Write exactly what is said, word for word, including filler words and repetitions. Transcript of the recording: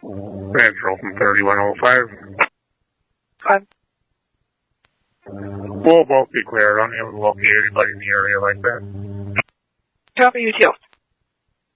Central from thirty-one oh five. Fine. We'll both be clear. I don't even locate anybody in the area like that. Copy you too.